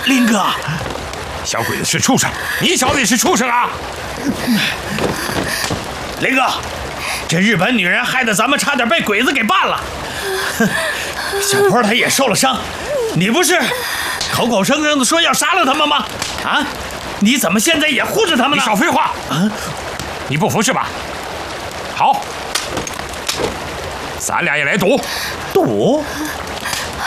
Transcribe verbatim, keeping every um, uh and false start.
林哥， 小鬼子是畜生，你小子也是畜生啊！ 林哥，这日本女人害得咱们差点被鬼子给办了。小坡他也受了伤，你不是口口声声的说要杀了他们吗？啊，你怎么现在也护着他们呢？ 你少废话！啊，你不服是吧？好，咱俩也来赌， 赌。